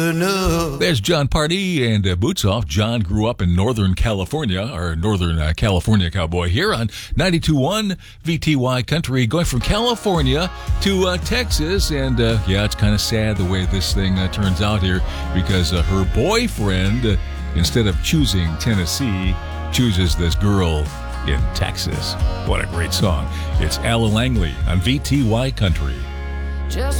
There's John Party and Boots Off. John grew up in Northern California, or Northern California cowboy here on 92.1 VTY Country, going from California to Texas. And yeah, it's kind of sad the way this thing turns out here, because her boyfriend, instead of choosing Tennessee, chooses this girl in Texas. What a great song. It's Alan Langley on VTY Country. Just